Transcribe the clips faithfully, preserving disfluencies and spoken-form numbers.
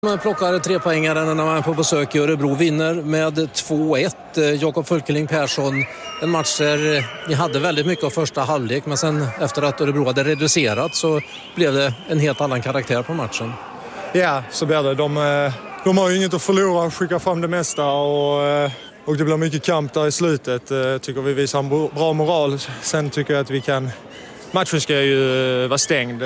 Man plockar trepoängaren när man är på besök i Örebro, vinner med två ett. Jakob Fölkeling Persson, en match där ni hade väldigt mycket av första halvlek, men sen efter att Örebro hade reducerat så blev det en helt annan karaktär på matchen. Ja, så blir det. De, de har ju inget att förlora, skicka fram det mesta och, och det blir mycket kamp där i slutet. Tycker vi visar en bra moral. Sen tycker jag att vi kan... Matchen ska ju vara stängd.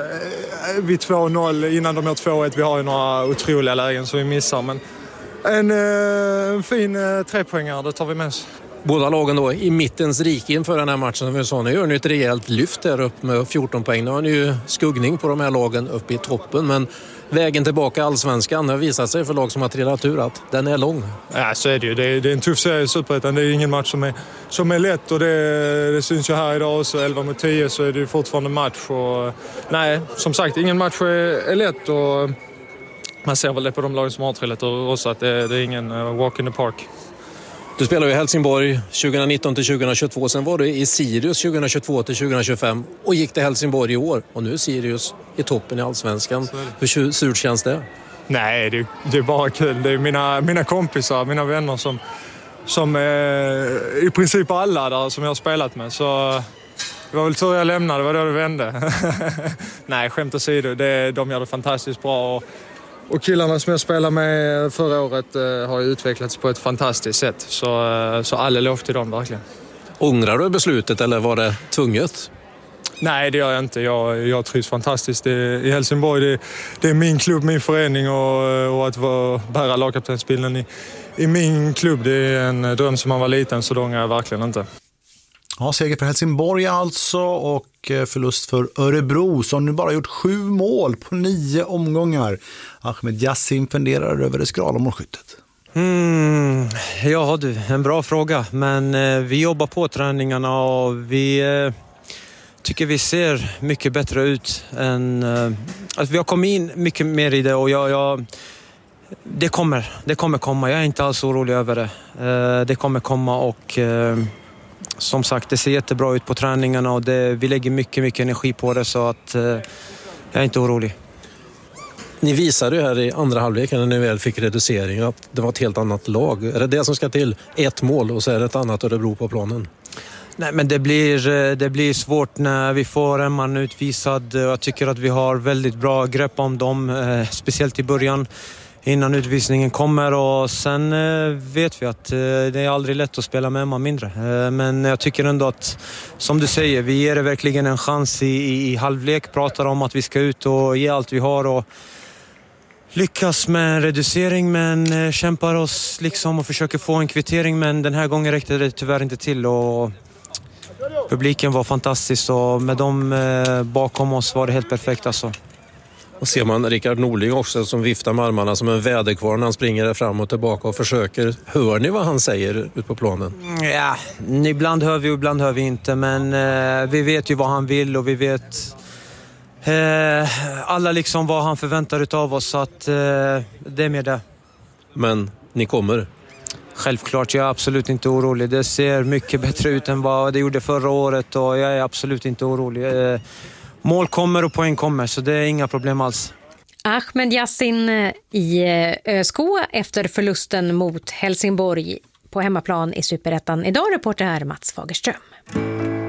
Vid två noll innan de gör två ett. Vi har ju några otroliga lägen som vi missar. Men en, en fin trepoängare, det tar vi med oss. Båda lagen då i mittens rike inför den här matchen, som vi sa, nu gör ni ett rejält lyft där upp med fjorton poäng. Nu har ni ju skuggning på de här lagen uppe i toppen, men vägen tillbaka i Allsvenskan har visat sig för lag som har trillat ur att den är lång. Ja, så är det ju. Det är, det är en tuff serie i Superettan. Det är ingen match som är, som är lätt och det, det syns ju här idag också. elva mot tio så är det ju fortfarande match. Och, nej, som sagt, ingen match är, är lätt och man ser väl det på de lag som har trillat ur också att det, det är ingen walk in the park. Du spelar ju i Helsingborg tjugonitton till tjugohundratjugotvå, sen var du i Sirius tjugohundratjugotvå till tjugohundratjugofem och gick till Helsingborg i år. Och nu är Sirius i toppen i Allsvenskan. Hur surt känns det? Nej, det, det är bara kul. Det är mina, mina kompisar, mina vänner som, som är i princip alla där som jag har spelat med. Så det var väl tur jag lämnade, det var då det vände. Nej, skämt åsido, det, de gör det fantastiskt bra. Och, Och killarna som jag spelade med förra året eh, har ju utvecklats på ett fantastiskt sätt. Så, eh, så alla lov till dem verkligen. Ångrar du beslutet eller var det tvunget? Nej, det gör jag inte. Jag, jag trivs fantastiskt det, i Helsingborg. Det, det är min klubb, min förening och, och att vara, bära lagkaptensbilden i, i min klubb. Det är en dröm som man var liten, så det ångrar jag verkligen inte. Ja, seger för Helsingborg alltså och förlust för Örebro som nu bara gjort sju mål på nio omgångar. Ahmed Yassin funderar över det skrala målskyttet. Mm, ja du, en bra fråga. Men eh, vi jobbar på träningarna och vi eh, tycker vi ser mycket bättre ut än... Eh, alltså vi har kommit in mycket mer i det och jag... jag det kommer, det kommer komma. Jag är inte alls orolig över det. Eh, det kommer komma och... Eh, Som sagt, det ser jättebra ut på träningarna och det, vi lägger mycket, mycket energi på det så att eh, jag är inte orolig. Ni visade ju här i andra halvleken när ni väl fick reducering att det var ett helt annat lag. Är det det som ska till? Ett mål och så är det ett annat Örebro på planen? Nej, men det blir, det blir svårt när vi får en man utvisad. Jag tycker att vi har väldigt bra grepp om dem, eh, speciellt i början. Innan utvisningen kommer och sen eh, vet vi att eh, det är aldrig lätt att spela med en man mindre. Eh, men jag tycker ändå att, som du säger, vi ger det verkligen en chans i, i, i halvlek. Pratar om att vi ska ut och ge allt vi har och lyckas med en reducering men eh, kämpar oss liksom och försöker få en kvittering. Men den här gången räckte det tyvärr inte till och publiken var fantastisk och med dem eh, bakom oss var det helt perfekt alltså. Och ser man Rickard Norling också som viftar med armarna som en väderkvarn när han springer fram och tillbaka och försöker. Hör ni vad han säger ut på planen? Ja, ibland hör vi och ibland hör vi inte. Men eh, vi vet ju vad han vill och vi vet eh, alla liksom vad han förväntar utav oss. Så att eh, det är mer det. Men ni kommer? Självklart, jag är absolut inte orolig. Det ser mycket bättre ut än vad det gjorde förra året och jag är absolut inte orolig. Eh, Mål kommer och poäng kommer, så det är inga problem alls. Ahmed Yassin i ÖSK efter förlusten mot Helsingborg på hemmaplan i Superettan. Idag reporter här Mats Fagerström.